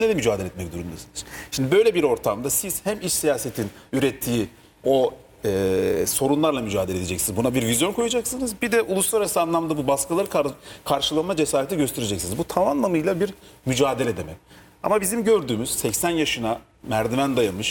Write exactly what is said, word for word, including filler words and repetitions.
de mücadele etmek durumundasınız. Şimdi böyle bir ortamda siz hem iç siyasetin ürettiği o e, sorunlarla mücadele edeceksiniz. Buna bir vizyon koyacaksınız. Bir de uluslararası anlamda bu baskıları kar karşılama cesareti göstereceksiniz. Bu tam anlamıyla bir mücadele demek. Ama bizim gördüğümüz seksen yaşına merdiven dayamış,